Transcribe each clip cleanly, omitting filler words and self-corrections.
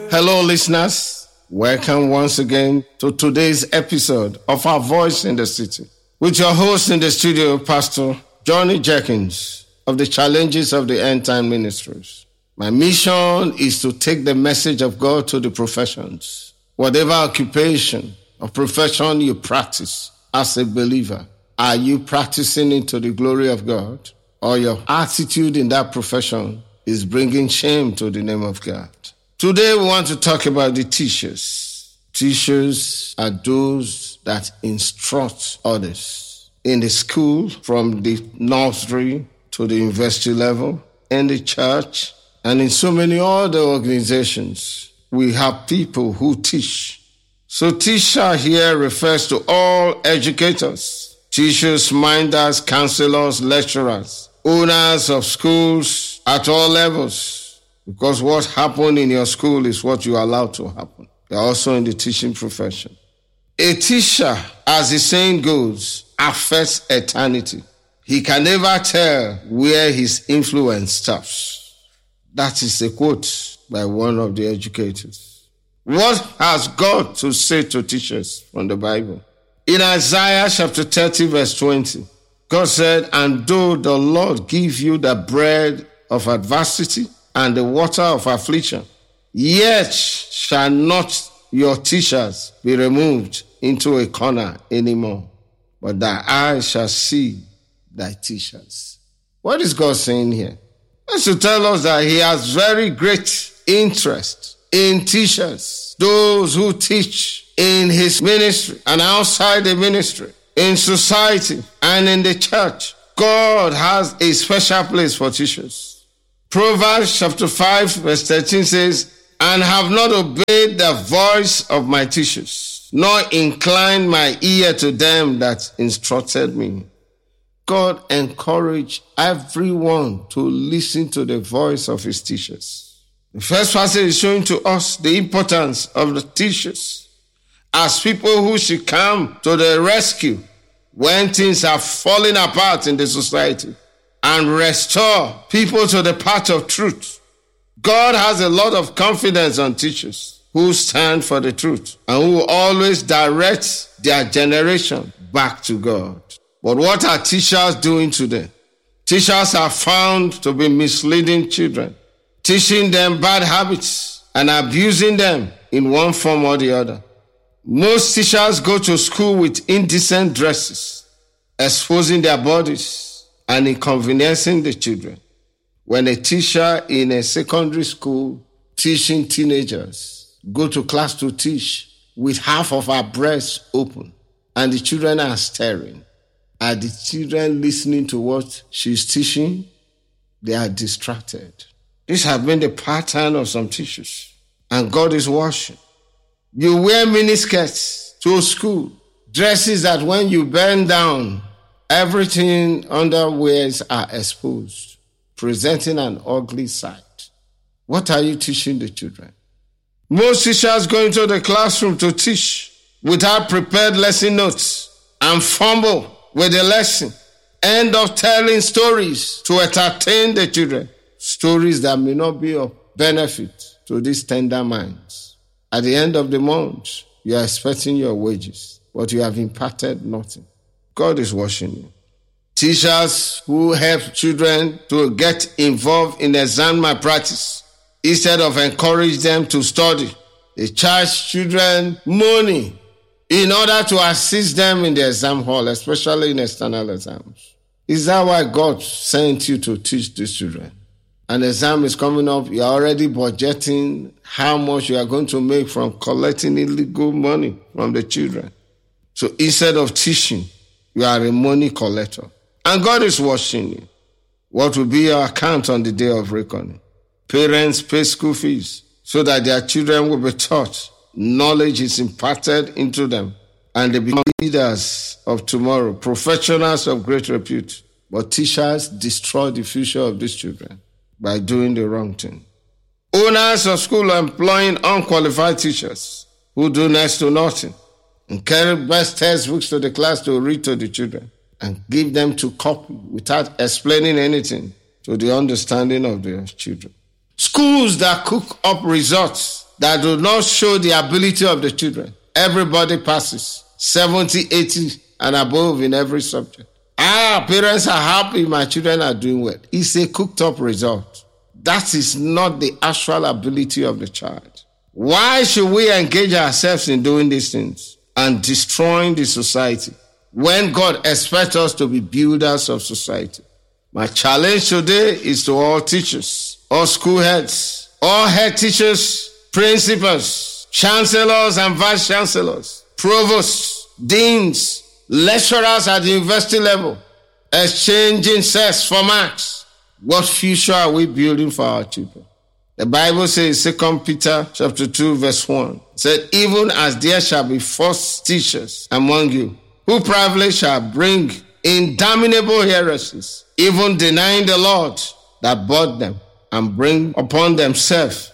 Hello, listeners. Welcome once again to today's episode of Our Voice in the City with your host in the studio, Pastor Johnny Jenkins of the Challenges of the End Time Ministries. My mission is to take the message of God to the professions. Whatever occupation or profession you practice as a believer, are you practicing it to the glory of God, or your attitude in that profession is bringing shame to the name of God? Today we want to talk about the teachers. Teachers are those that instruct others in the school, from the nursery to the university level, in the church, and in so many other organizations. We have people who teach. So teacher here refers to all educators, teachers, minders, counselors, lecturers, owners of schools at all levels. Because what happened in your school is what you are allowed to happen. You're also in the teaching profession. A teacher, as the saying goes, affects eternity. He can never tell where his influence stops. That is a quote by one of the educators. What has God to say to teachers from the Bible? In Isaiah chapter 30 verse 20, God said, "And though the Lord give you the bread of adversity and the water of affliction, yet shall not your teachers be removed into a corner anymore, but thy eyes shall see thy teachers." What is God saying here? It's to tell us that he has very great interest in teachers, those who teach in his ministry and outside the ministry, in society and in the church. God has a special place for teachers. Proverbs chapter 5 verse 13 says, "And have not obeyed the voice of my teachers, nor inclined my ear to them that instructed me." God encouraged everyone to listen to the voice of his teachers. The first passage is showing to us the importance of the teachers as people who should come to the rescue when things are falling apart in the society and restore people to the path of truth. God has a lot of confidence on teachers who stand for the truth and who always direct their generation back to God. But what are teachers doing today? Teachers are found to be misleading children, teaching them bad habits and abusing them in one form or the other. Most teachers go to school with indecent dresses, exposing their bodies and inconveniencing the children. When a teacher in a secondary school teaching teenagers go to class to teach with half of her breasts open and the children are staring, are the children listening to what she's teaching? They are distracted. This has been the pattern of some teachers, and God is watching. You wear miniskirts to school, dresses that when you bend down, everything underwears are exposed, presenting an ugly sight. What are you teaching the children? Most teachers go into the classroom to teach without prepared lesson notes and fumble with the lesson. End up telling stories to entertain the children, stories that may not be of benefit to these tender minds. At the end of the month, you are expecting your wages, but you have imparted nothing. God is watching you. Teachers who help children to get involved in exam malpractice instead of encourage them to study, they charge children money in order to assist them in the exam hall, especially in external exams. Is that why God sent you to teach these children? An exam is coming up, you are already budgeting how much you are going to make from collecting illegal money from the children. So instead of teaching, you are a money collector. And God is watching you. What will be your account on the day of reckoning? Parents pay school fees so that their children will be taught. Knowledge is imparted into them, and they become leaders of tomorrow, professionals of great repute. But teachers destroy the future of these children by doing the wrong thing. Owners of school are employing unqualified teachers who do next to nothing and carry best textbooks to the class to read to the children and give them to copy without explaining anything to the understanding of their children. Schools that cook up results that do not show the ability of the children. Everybody passes 70, 80 and above in every subject. Parents are happy my children are doing well. It's a cooked up result. That is not the actual ability of the child. Why should we engage ourselves in doing these things and destroying the society when God expects us to be builders of society? My challenge today is to all teachers, all school heads, all head teachers, principals, chancellors and vice chancellors, provosts, deans, lecturers at the university level, exchanging sets for marks. What future are we building for our children? The Bible says, 2 Peter chapter 2, verse 1, said, even as there shall be false teachers among you, who privately shall bring in damnable heresies, even denying the Lord that bought them, and bring upon themselves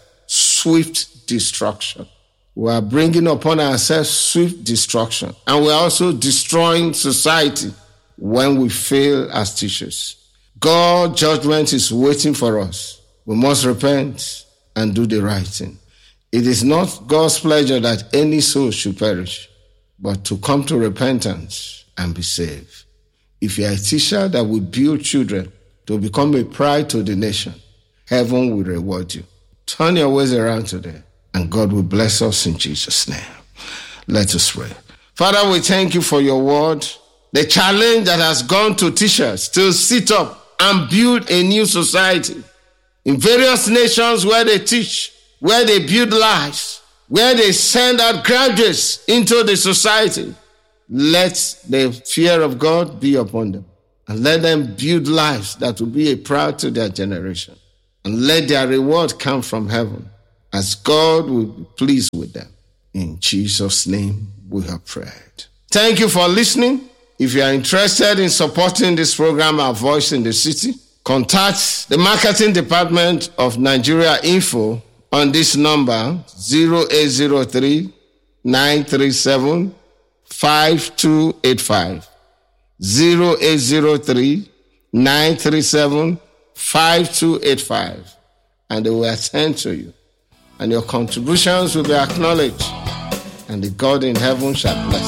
swift destruction. We are bringing upon ourselves swift destruction, and we are also destroying society when we fail as teachers. God's judgment is waiting for us. We must repent and do the right thing. It is not God's pleasure that any soul should perish, but to come to repentance and be saved. If you are a teacher that will build children to become a pride to the nation, heaven will reward you. Turn your ways around today, and God will bless us in Jesus' name. Let us pray. Father, we thank you for your word, the challenge that has gone to teachers to sit up and build a new society. In various nations where they teach, where they build lives, where they send out graduates into the society, let the fear of God be upon them. And let them build lives that will be a pride to their generation. And let their reward come from heaven, as God will be pleased with them. In Jesus' name we have prayed. Thank you for listening. If you are interested in supporting this program, Our Voice in the City, contact the marketing department of Nigeria Info on this number, 0803 937 5285. 0803 937 5285. And they will attend to you. And your contributions will be acknowledged. And the God in heaven shall bless.